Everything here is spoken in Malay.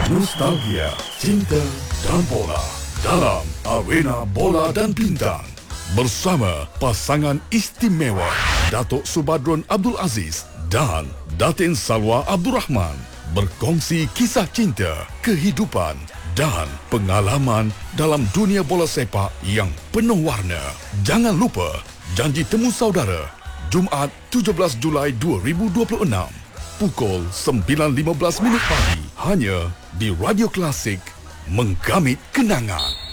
Nostalgia, cinta dan bola dalam Arena Bola dan Bintang bersama pasangan istimewa Datuk Subhadron Abdul Aziz dan Datin Salwa Abdul Rahman berkongsi kisah cinta, kehidupan dan pengalaman dalam dunia bola sepak yang penuh warna. Jangan lupa janji temu saudara Jumaat 17 Julai 2026 pukul 9.15 pagi hanya di Radio Klasik, menggamit kenangan.